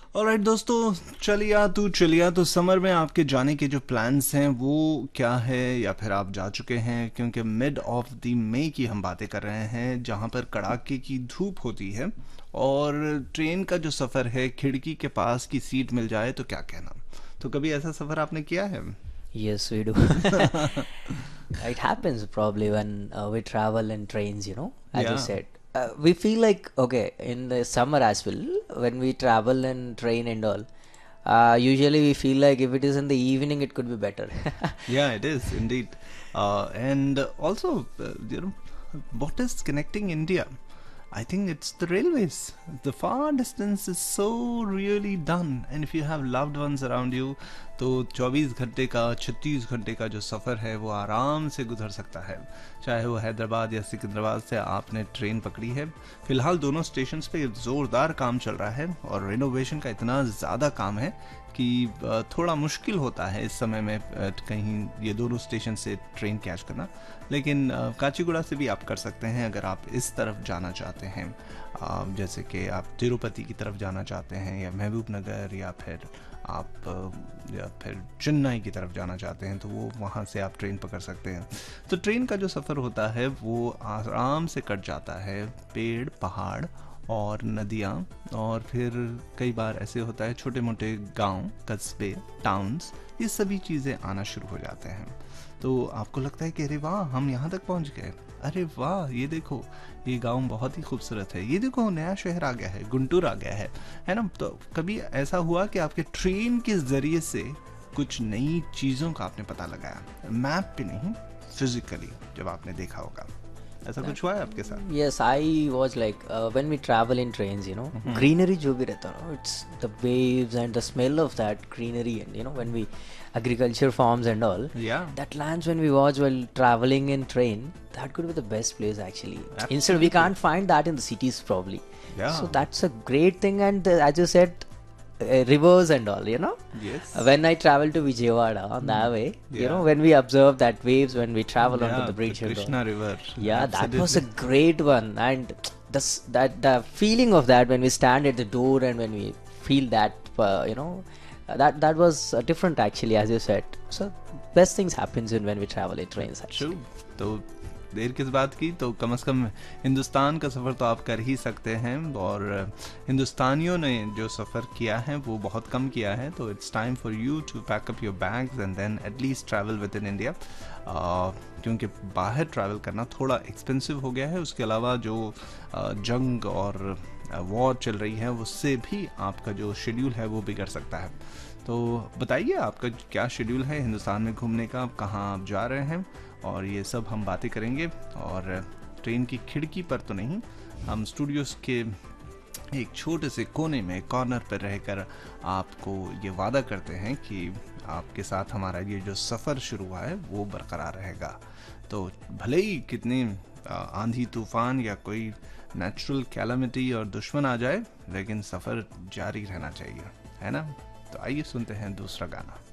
Alright दोस्तों, चलिया तो समर में आपके जाने के जो प्लान्स हैं वो क्या है, या फिर आप जा चुके हैं? क्योंकि मिड ऑफ द मई की हम बातें कर रहे हैं जहाँ पर कड़ाके की धूप होती है और ट्रेन का जो सफ़र है, खिड़की के पास की सीट मिल जाए तो क्या कहना। तो कभी ऐसा सफ़र आपने किया है? Yes, we do. It happens probably when we travel in trains, as you या said. We feel like, okay, in the summer as well, when we travel in train and all, usually we feel like if it is in the evening, it could be better. Yeah, it is indeed. And also, what is connecting India? I think it's the railways. The far distance is so really done. And if you have loved ones around you, तो 24 घंटे का 36 घंटे का जो सफ़र है वो आराम से गुजर सकता है। चाहे वो हैदराबाद या सिकंदराबाद से आपने ट्रेन पकड़ी है। फ़िलहाल दोनों स्टेशंस पे ज़ोरदार काम चल रहा है और रिनोवेशन का इतना ज़्यादा काम है कि थोड़ा मुश्किल होता है इस समय में कहीं ये दोनों स्टेशन से ट्रेन कैच करना। लेकिन काचीगुड़ा से भी आप कर सकते हैं अगर आप इस तरफ जाना चाहते हैं। जैसे कि आप तिरुपति की तरफ जाना चाहते हैं या महबूब नगर या फिर चेन्नई की तरफ जाना चाहते हैं तो वो वहाँ से आप ट्रेन पकड़ सकते हैं। तो ट्रेन का जो सफ़र होता है वो आराम से कट जाता है पेड़, पहाड़ और नदियाँ, और फिर कई बार ऐसे होता है छोटे मोटे गांव, कस्बे, टाउन्स, ये सभी चीज़ें आना शुरू हो जाते हैं। तो आपको लगता है कि अरे वाह, हम यहाँ तक पहुँच गए, अरे वाह ये देखो ये गांव बहुत ही खूबसूरत है, ये देखो नया शहर आ गया है, गुंटूर आ गया है ना। तो कभी ऐसा हुआ कि आपके ट्रेन के ज़रिए से कुछ नई चीज़ों का आपने पता लगाया, मैप पे नहीं, फिजिकली जब आपने देखा होगा? ऐसा कुछ हुआ है आपके साथ? Yes, I was like when we travel in trains, greenery जो भी रहता है, it's the waves and the smell of that greenery, and when we agriculture farms and all, Yeah, that lands when we watch while traveling in train, that could be the best place actually. Instead, we absolutely. can't find that in the cities probably. Yeah. So that's a great thing, and as you said, rivers and all, Yes. when I travel to Vijayawada on that way, Yeah. when we observe that waves when we travel onto Yeah, the bridge the and all. Krishna River. Yeah, that was a Absolutely. great one, and the feeling of that when we stand at the door and when we feel that, that was different actually, as you said. So best things happens when we travel in trains True. actually. तो देर किस बात की, तो कम से कम हिंदुस्तान का सफ़र तो आप कर ही सकते हैं। और हिंदुस्तानियों ने जो सफ़र किया है वो बहुत कम किया है। तो it's time for you to pack up your bags and then at least travel with in India, क्योंकि बाहर ट्रैवल करना थोड़ा एक्सपेंसिव हो गया है। उसके अलावा जो जंग और वॉर चल रही है उससे भी आपका जो शेड्यूल है वो बिगड़ सकता है। तो बताइए आपका क्या शेड्यूल है हिंदुस्तान में घूमने का, कहाँ आप जा रहे हैं, और ये सब हम बातें करेंगे। और ट्रेन की खिड़की पर तो नहीं, हम स्टूडियोज़ के एक छोटे से कोने में, कॉर्नर पर रहकर आपको ये वादा करते हैं कि आपके साथ हमारा ये जो सफ़र शुरू हुआ है वो बरकरार रहेगा। तो भले ही कितनी आंधी तूफान या कोई नेचुरल कैलामिटी और दुश्मन आ जाए, लेकिन सफ़र जारी रहना चाहिए, है ना। तो आइए सुनते हैं दूसरा गाना।